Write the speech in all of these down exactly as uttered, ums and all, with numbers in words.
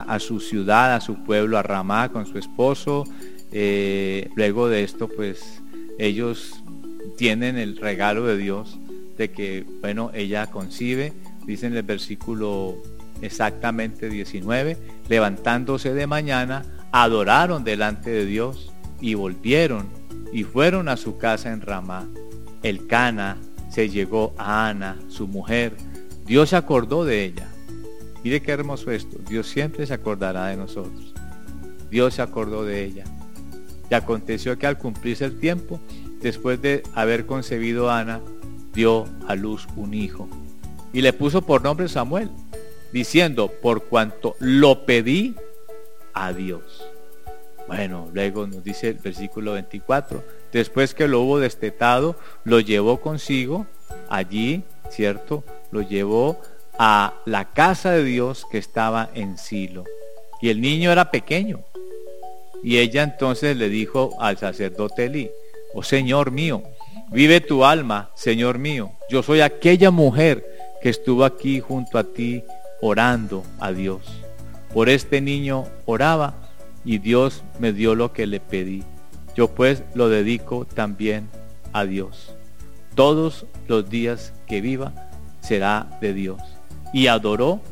a su ciudad, a su pueblo, a Ramá con su esposo. Eh, luego de esto, pues ellos tienen el regalo de Dios de que, bueno, ella concibe, dice en el versículo exactamente diecinueve, levantándose de mañana, adoraron delante de Dios y volvieron y fueron a su casa en Ramá. Elcana se llegó a Ana, su mujer. Dios se acordó de ella. Mire qué hermoso esto. Dios siempre se acordará de nosotros. Dios se acordó de ella. Y aconteció que al cumplirse el tiempo, después de haber concebido a Ana, dio a luz un hijo. Y le puso por nombre Samuel, diciendo, por cuanto lo pedí a Dios. Bueno, luego nos dice el versículo veinticuatro, después que lo hubo destetado, lo llevó consigo, allí, ¿cierto? Lo llevó a la casa de Dios que estaba en Silo. Y el niño era pequeño. Y ella entonces le dijo al sacerdote Elí, oh Señor mío, vive tu alma, Señor mío. Yo soy aquella mujer que estuvo aquí junto a ti orando a Dios. Por este niño oraba y Dios me dio lo que le pedí. Yo pues lo dedico también a Dios. Todos los días que viva será de Dios. Y adoró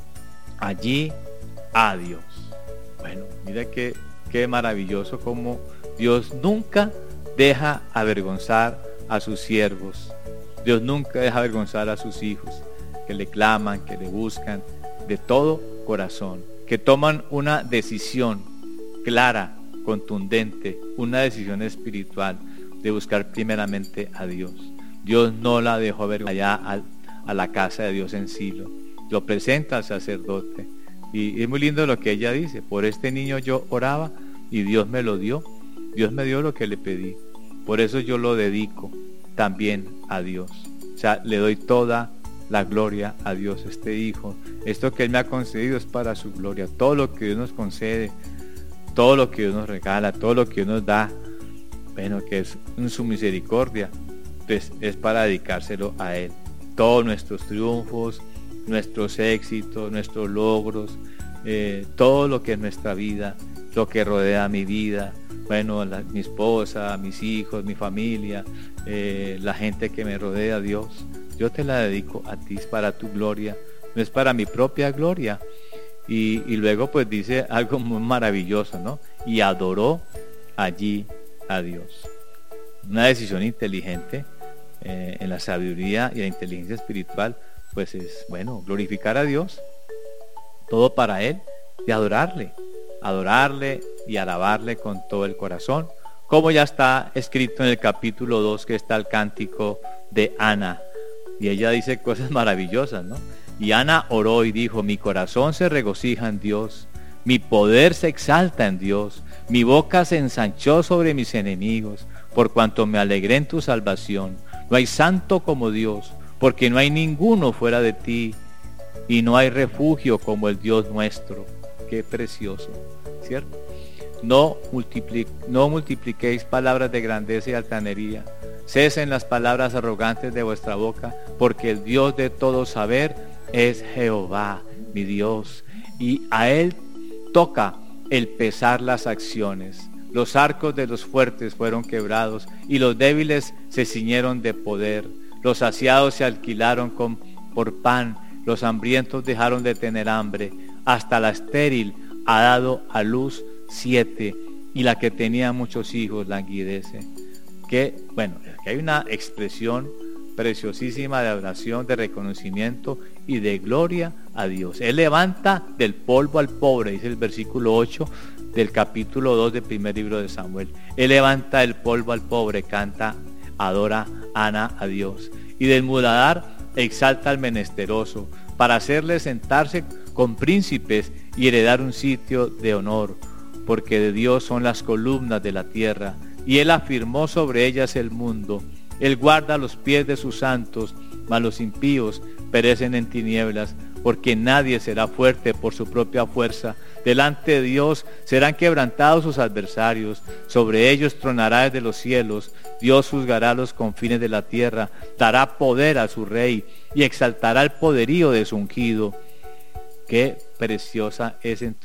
allí a Dios. Bueno, mira qué, qué maravilloso como Dios nunca deja avergonzar a sus siervos. Dios nunca deja avergonzar a sus hijos, que le claman, que le buscan de todo corazón, que toman una decisión clara, contundente, una decisión espiritual de buscar primeramente a Dios. Dios no la dejó ver allá a, a la casa de Dios en Silo. Lo presenta al sacerdote. Y es muy lindo lo que ella dice. Por este niño yo oraba y Dios me lo dio. Dios me dio lo que le pedí. Por eso yo lo dedico también a Dios. O sea, le doy toda la gloria a Dios. Este hijo, esto que Él me ha concedido es para su gloria. Todo lo que Dios nos concede, todo lo que Dios nos regala, todo lo que Dios nos da, bueno, que es en su misericordia, pues es para dedicárselo a Él. Todos nuestros triunfos, nuestros éxitos, nuestros logros, eh, todo lo que es nuestra vida, lo que rodea mi vida, bueno, la, mi esposa, mis hijos, mi familia, eh, la gente que me rodea, Dios, yo te la dedico a ti, es para tu gloria, no es para mi propia gloria. Y, y luego pues dice algo muy maravilloso, ¿no? Y adoró allí a Dios. Una decisión inteligente eh, en la sabiduría y la inteligencia espiritual, pues es, bueno, glorificar a Dios, todo para Él, y adorarle, adorarle y alabarle con todo el corazón, como ya está escrito en el capítulo dos, que está el cántico de Ana, y ella dice cosas maravillosas, ¿no? Y Ana oró y dijo, mi corazón se regocija en Dios, mi poder se exalta en Dios, mi boca se ensanchó sobre mis enemigos, por cuanto me alegré en tu salvación. No hay santo como Dios, porque no hay ninguno fuera de ti, y no hay refugio como el Dios nuestro. Qué precioso, ¿cierto? No, multipli- no multipliquéis palabras de grandeza y altanería, cesen las palabras arrogantes de vuestra boca, porque el Dios de todo saber es Jehová, mi Dios, y a Él toca el pesar las acciones. Los arcos de los fuertes fueron quebrados, y los débiles se ciñeron de poder. Los saciados se alquilaron con, por pan, los hambrientos dejaron de tener hambre. Hasta la estéril ha dado a luz siete, y la que tenía muchos hijos languidece. Que, bueno, aquí hay una expresión preciosísima de adoración, de reconocimiento y de gloria a Dios. Él levanta del polvo al pobre, dice el versículo ocho del capítulo dos del primer libro de Samuel. Él levanta del polvo al pobre, canta, adora Ana a Dios. Y del muladar exalta al menesteroso, para hacerle sentarse con príncipes y heredar un sitio de honor, porque de Dios son las columnas de la tierra, y Él afirmó sobre ellas el mundo. Él guarda los pies de sus santos, mas los impíos perecen en tinieblas, porque nadie será fuerte por su propia fuerza. Delante de Dios serán quebrantados sus adversarios, sobre ellos tronará desde los cielos. Dios juzgará los confines de la tierra, dará poder a su rey y exaltará el poderío de su ungido. Qué preciosa es entonces